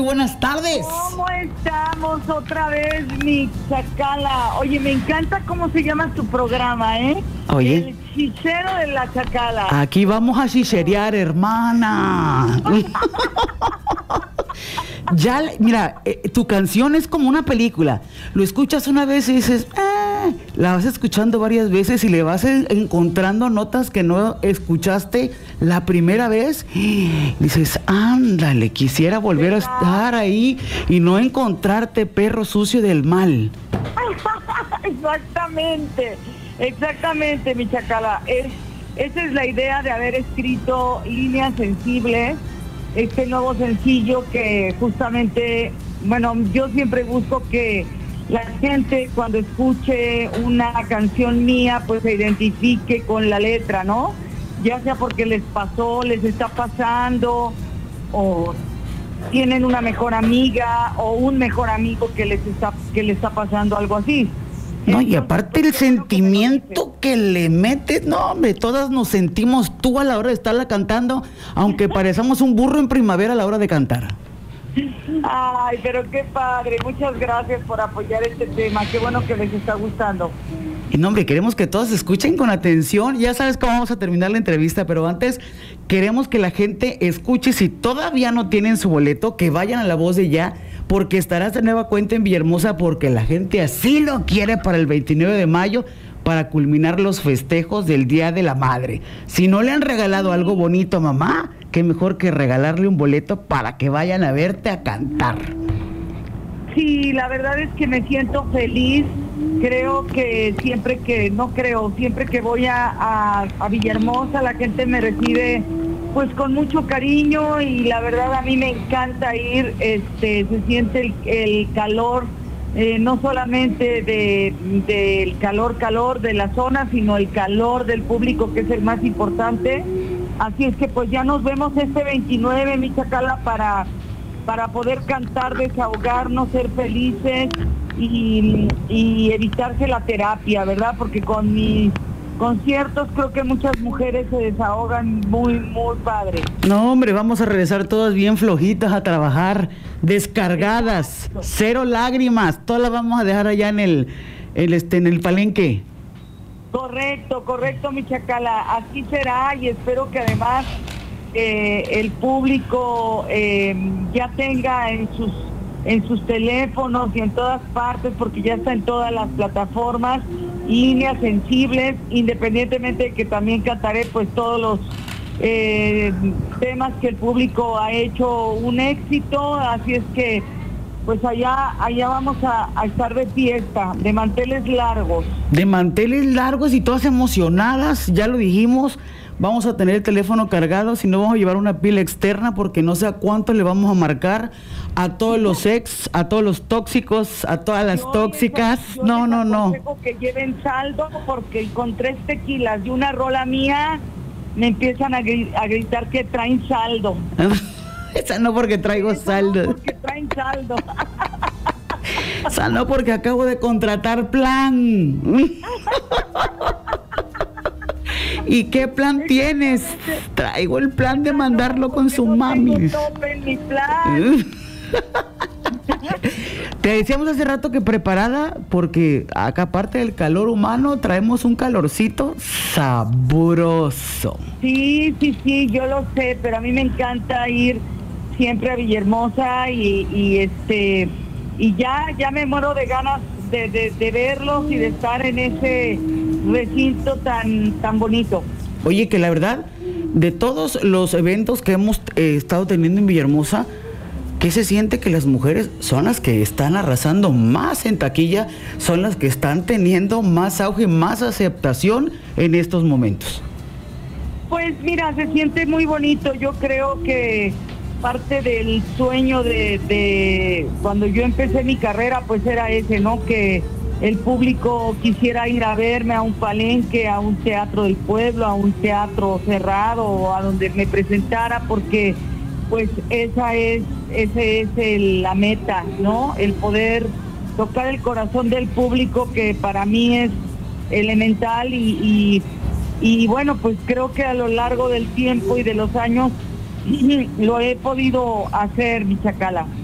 buenas tardes. ¿Cómo estamos otra vez, mi Chacala? Oye, me encanta cómo se llama tu programa, ¿eh? Oye. El chichero de la Chacala. Aquí vamos a chicherear, hermana. Ya, mira, tu canción es como una película. Lo escuchas una vez y dices, la vas escuchando varias veces y le vas encontrando notas que no escuchaste la primera vez. Dices, ándale, quisiera volver a estar ahí y no encontrarte, perro sucio del mal. Exactamente, mi Chacala. Esa es la idea de haber escrito Líneas Sensibles, este nuevo sencillo que justamente, bueno, yo siempre busco que la gente cuando escuche una canción mía pues se identifique con la letra, ¿no? Ya sea porque les pasó, les está pasando, o tienen una mejor amiga o un mejor amigo que le está pasando algo así. No, y aparte el sentimiento que le metes, no, hombre, todas nos sentimos tú a la hora de estarla cantando, aunque parecamos un burro en primavera a la hora de cantar. Ay, pero qué padre, muchas gracias por apoyar este tema, qué bueno que les está gustando. Y no, hombre, queremos que todos escuchen con atención, ya sabes cómo vamos a terminar la entrevista, pero antes queremos que la gente escuche, si todavía no tienen su boleto, que vayan a La Voz de Ya, porque estarás de nueva cuenta en Villahermosa, porque la gente así lo quiere para el 29 de mayo, para culminar los festejos del Día de la Madre. Si no le han regalado algo bonito a mamá, qué mejor que regalarle un boleto para que vayan a verte a cantar. Sí, la verdad es que me siento feliz. Creo que siempre que voy a Villahermosa, la gente me recibe pues con mucho cariño, y la verdad a mí me encanta ir, se siente el calor, no solamente del calor de la zona, sino el calor del público, que es el más importante. Así es que pues ya nos vemos este 29, mi Chacala, para poder cantar, desahogarnos, ser felices y evitarse la terapia, ¿verdad? Porque con mis conciertos creo que muchas mujeres se desahogan muy, muy padre. No, hombre, vamos a regresar todas bien flojitas a trabajar, descargadas, cero lágrimas, todas las vamos a dejar allá en el palenque. Correcto, mi Chacala, así será, y espero que además el público ya tenga en sus teléfonos y en todas partes, porque ya está en todas las plataformas, Líneas Sensibles, independientemente de que también cantaré pues todos los temas que el público ha hecho un éxito. Así es que pues allá vamos a estar de fiesta, de manteles largos. De manteles largos y todas emocionadas, ya lo dijimos. Vamos a tener el teléfono cargado, si no vamos a llevar una pila externa, porque no sé a cuánto le vamos a marcar a todos los ex, a todos los tóxicos, a todas las tóxicas. No. Que lleven saldo, porque con 3 tequilas y una rola mía me empiezan a gritar que traen saldo. Esa no, porque traigo saldo. No, porque traen saldo. Esa no, porque acabo de contratar plan. ¿Y qué plan tienes? Traigo el plan de mandarlo con su mami. Mi plan. Te decíamos hace rato que preparada, porque acá aparte del calor humano traemos un calorcito sabroso. Sí, yo lo sé, pero a mí me encanta ir siempre a Villahermosa y ya me muero de ganas de verlos y de estar en ese recinto tan bonito. Oye, que la verdad, de todos los eventos que hemos estado teniendo en Villahermosa, ¿qué se siente? Que las mujeres son las que están arrasando más en taquilla, son las que están teniendo más auge, más aceptación en estos momentos. Pues mira, se siente muy bonito. Yo creo que parte del sueño de cuando yo empecé mi carrera pues era ese, ¿no? Que el público quisiera ir a verme a un palenque, a un teatro del pueblo, a un teatro cerrado, o a donde me presentara, porque pues esa es la meta, ¿no? El poder tocar el corazón del público, que para mí es elemental, y bueno, pues creo que a lo largo del tiempo y de los años lo he podido hacer, mi Chacala.